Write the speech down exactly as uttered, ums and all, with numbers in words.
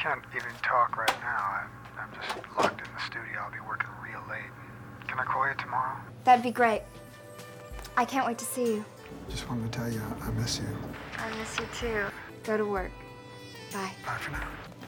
can't even talk right now. I'm, I'm just locked in the studio. I'll be working real late. Can I call you tomorrow? That'd be great. I can't wait to see you. Just wanted to tell you I miss you. I miss you too. Go to work. Bye. Bye for now.